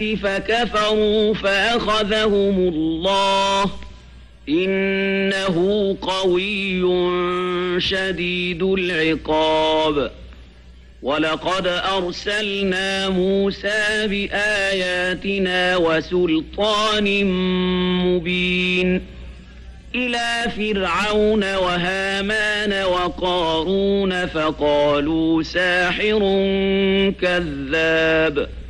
فكفروا فأخذهم الله إنه قوي شديد العقاب ولقد أرسلنا موسى بآياتنا وسلطان مبين إلى فرعون وهامان وقارون فقالوا ساحر كذاب